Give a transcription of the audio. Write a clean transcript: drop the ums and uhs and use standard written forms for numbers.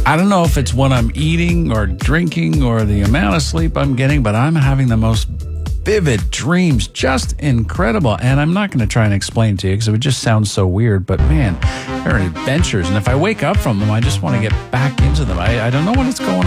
I don't know if it's what I'm eating or drinking or the amount of sleep I'm getting, but I'm having the most vivid dreams, just incredible. And I'm not going to try and explain to you because it would just sound so weird, but man, they're adventures. And if I wake up from them, I just want to get back into them. I don't know what is going on.